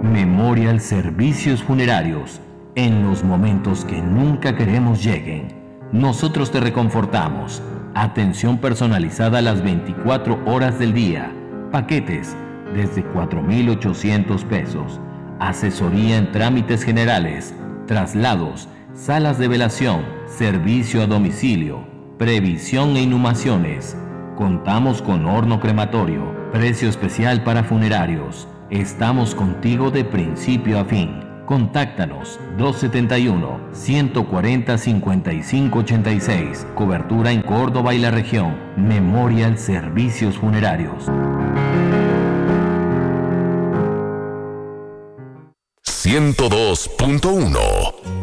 Memorial Servicios Funerarios. En los momentos que nunca queremos lleguen, nosotros te reconfortamos. Atención personalizada las 24 horas del día. Paquetes desde 4,800 pesos. Asesoría en trámites generales, traslados, salas de velación, servicio a domicilio, previsión e inhumaciones. Contamos con horno crematorio, precio especial para funerarios. Estamos contigo de principio a fin. Contáctanos 271-140-5586. Cobertura en Córdoba y la región. Memorial Servicios Funerarios. 102.1